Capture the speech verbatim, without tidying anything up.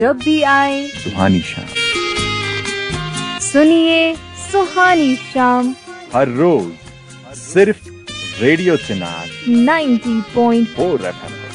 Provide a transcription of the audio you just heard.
जब भी आए सुहानी शाम, सुनिए सुहानी शाम, हर रोज सिर्फ रेडियो चिनार ninety point four F M.